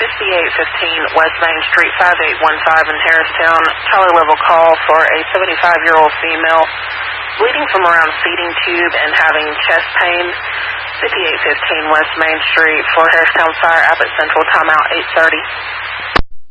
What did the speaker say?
5815 West Main Street, 5815 in Harristown. Charlie level call for a 75-year-old female bleeding from around feeding tube and having chest pain. 5815 West Main Street for Harristown Fire, Abbott Central, timeout 8:30.